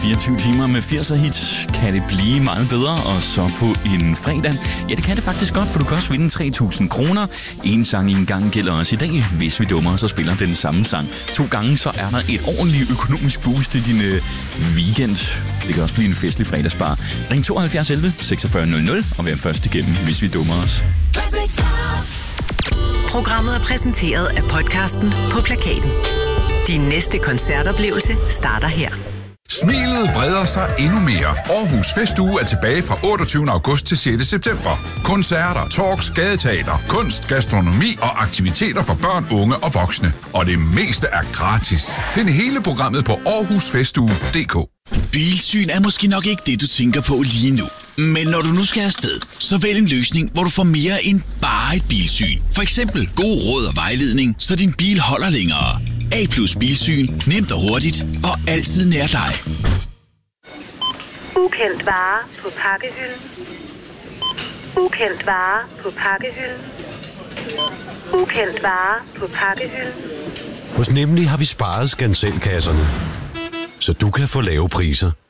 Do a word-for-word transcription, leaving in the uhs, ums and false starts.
fireogtyve timer med firserne hits. Kan det blive meget bedre? Og så på en fredag? Ja, det kan det faktisk godt, for du kan også vinde tre tusind kroner. En sang i en gang gælder også i dag. Hvis vi dummer, så spiller den samme sang to gange, så er der et ordentligt økonomisk boost i din øh, weekend. Det kan også blive en festlig fredagsbar. Ring tooghalvfjerds elleve seksogfyrre nul nul og vær først igennem, hvis vi dummer os. Programmet er præsenteret af podcasten På Plakaten. Din næste koncertoplevelse starter her. Smilet breder sig endnu mere. Aarhus Festuge er tilbage fra otteogtyvende august til sjette september. Koncerter, talks, gadeteater, kunst, gastronomi og aktiviteter for børn, unge og voksne. Og det meste er gratis. Find hele programmet på aarhus festuge punktum d k. Bilsyn er måske nok ikke det, du tænker på lige nu. Men når du nu skal afsted, så vælg en løsning, hvor du får mere end bare et bilsyn. For eksempel god råd og vejledning, så din bil holder længere. A plus Bilsyn. Nemt og hurtigt. Og altid nær dig. Ukendt vare på pakkehylden. Ukendt vare på pakkehylden. Ukendt vare på pakkehylden. Hos Nemlig har vi sparet skanselkasserne, så du kan få lave priser.